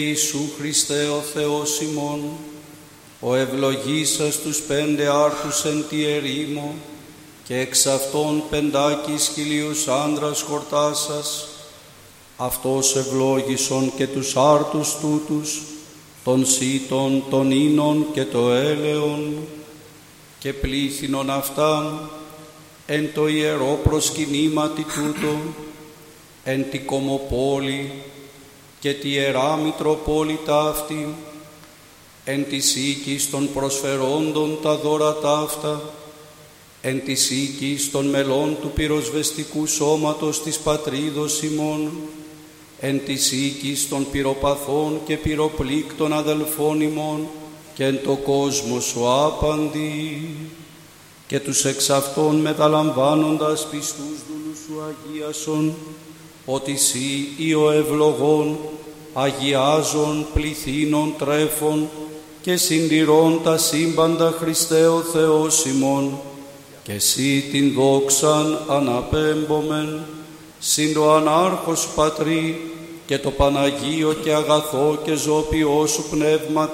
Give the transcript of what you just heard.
Ιησού Χριστέ ο Θεός ημών, ο ευλογήσας τους 5 άρτους εν τη ερήμο και εξ αυτών 5 χιλίους άνδρας χορτάσας, αυτός ευλόγησον και τους άρτους τούτους, των σύτων, των ίνων και το έλεον, και πλήθυνον αυτά εν το ιερό προσκυνήματι τούτο, εν τη Κομοπόλη και τη Ιερά Μητροπόλητα αυτή, εν της οίκης των προσφερόντων τα δώρα ταύτα, εν της οίκης των μελών του πυροσβεστικού σώματος της πατρίδος ημών, εν της οίκης των πυροπαθών και πυροπλήκτων αδελφών ημών και εν το κόσμος ο άπαντη, και τους εξ αυτών μεταλαμβάνοντας πιστούς δούλους σου αγίασον, ότι σύ ή ο ευλογών αγιάζων πληθύνων τρέφων και συντηρών τα σύμπαντα Χριστέ ο Θεός ημών, και σύ την δόξαν αναπέμπομεν συν το ανάρχος Πατρί και το Παναγίο και αγαθό και ζώπιό σου πνεύμα